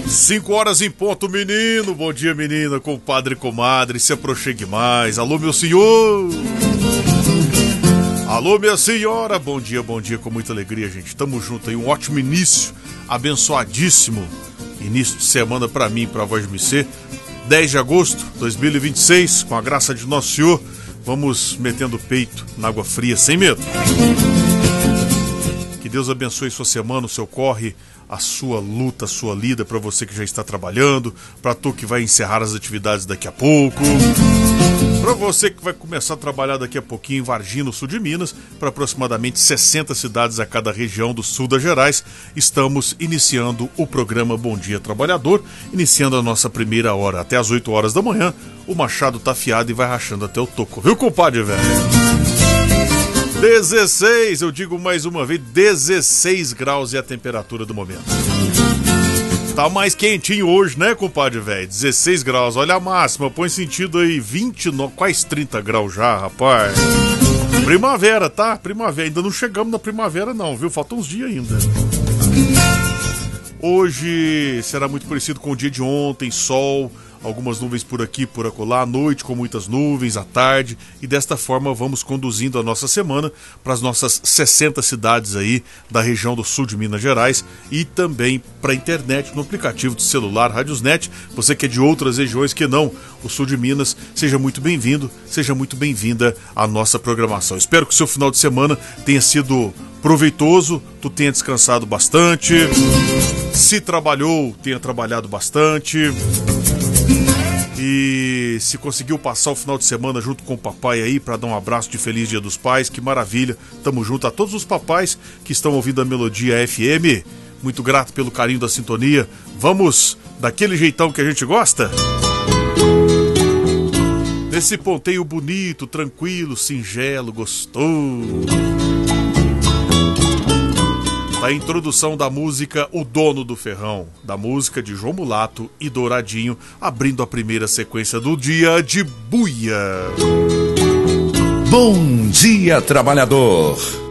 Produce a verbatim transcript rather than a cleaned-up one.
Cinco horas em ponto, menino. Bom dia, menina, compadre e comadre. Se aproxime mais. Alô, meu senhor. Alô, minha senhora. Bom dia, bom dia, com muita alegria, gente. Tamo junto aí. Um ótimo início, abençoadíssimo início de semana pra mim, pra Voz de M C. dez de agosto de dois mil e vinte e seis, com a graça de Nosso Senhor. Vamos metendo o peito na água fria, sem medo. Que Deus abençoe sua semana, o seu corre, a sua luta, a sua lida, para você que já está trabalhando, para tu que vai encerrar as atividades daqui a pouco, para você que vai começar a trabalhar daqui a pouquinho em Varginha, no sul de Minas, para aproximadamente sessenta cidades a cada região do sul das Gerais. Estamos iniciando o programa Bom Dia Trabalhador, iniciando a nossa primeira hora até as oito horas da manhã. O machado tá afiado e vai rachando até o toco, viu, compadre, velho? dezesseis, eu digo mais uma vez, dezesseis graus é a temperatura do momento. Tá mais quentinho hoje, né, compadre, velho? dezesseis graus, olha a máxima, põe sentido aí, vinte e nove, quase trinta graus já, rapaz. Primavera, tá? Primavera, ainda não chegamos na primavera não, viu? Faltam uns dias ainda. Hoje será muito parecido com o dia de ontem, sol, algumas nuvens por aqui, por acolá, à noite com muitas nuvens, à tarde, e desta forma vamos conduzindo a nossa semana para as nossas sessenta cidades aí da região do sul de Minas Gerais e também para a internet, no aplicativo de celular Radiosnet. Você que é de outras regiões que não o sul de Minas, seja muito bem-vindo, seja muito bem-vinda à nossa programação. Espero que o seu final de semana tenha sido proveitoso, tu tenha descansado bastante, se trabalhou, tenha trabalhado bastante. E se conseguiu passar o final de semana junto com o papai aí para dar um abraço de Feliz Dia dos Pais, que maravilha. Tamo junto a todos os papais que estão ouvindo a Melodia F M. Muito grato pelo carinho da sintonia. Vamos daquele jeitão que a gente gosta? Nesse ponteio bonito, tranquilo, singelo, gostoso. A introdução da música O Dono do Ferrão, da música de João Mulato e Douradinho, abrindo a primeira sequência do dia de buia. Bom dia, trabalhador.